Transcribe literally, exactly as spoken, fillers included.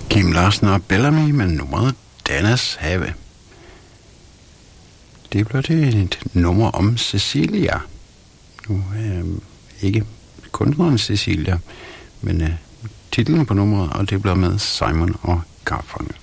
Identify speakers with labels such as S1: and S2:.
S1: Kim Larsen og Bellamy med nummeret Dannas Have. Det blev til et nummer om Cecilia. Nu øh, ikke kunstneren Cecilia, men øh, titlen på nummeret, og det blev med Simon og Garfunkel.